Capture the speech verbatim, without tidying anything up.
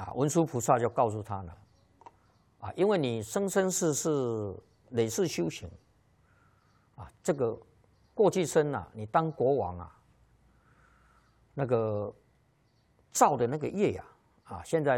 啊，文殊菩萨就告诉他了，啊，因为你生生世世累世修行，啊，这个过去生啊，你当国王啊，那个造的那个业呀，啊，现在